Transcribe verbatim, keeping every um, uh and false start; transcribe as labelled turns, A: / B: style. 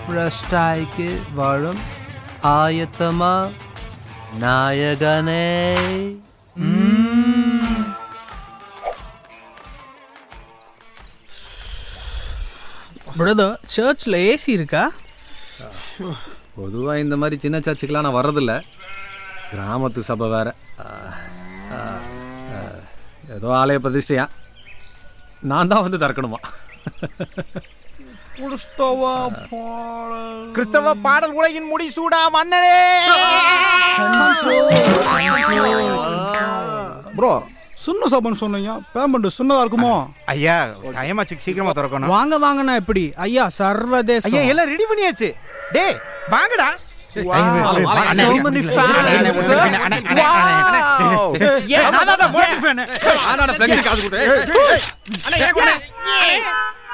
A: பிரஸ்டாய்க்கு வரும் ஆயத்தமா நாயகனே?
B: பிரதர், சர்ச்சில் ஏசி இருக்கா?
C: பொதுவாக இந்த மாதிரி சின்ன சர்ச்சுக்கெலாம் நான் வர்றதில்ல. கிராமத்து சபை வேற. ஏதோ ஆலய பிரதிஷ்டையா, நான் தான் வந்து திறக்கணுமா?
D: கிறிஸ்தவ பாடல் உலகின் முடிசூடா மன்னனே.
E: ப்ரோ, சுண்ண சாப்பான்னு சொன்னீங்க, பேமெண்ட் சுண்ணதா இருக்குமோ?
D: ஐயா டைம் ஆச்சு, சீக்கிரமா திறக்கணும்.
B: வாங்க வாங்கண்ணா. எப்படி ஐயா? சர்வதேச
D: ஐயா எல்லாம் ரெடி பண்ணியாச்சு. டேய் வாங்கடா.
C: So many fans.